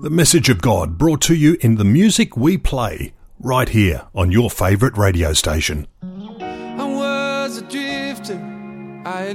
The message of God brought to you in the music we play, right here on your favourite radio station. I was a drifter.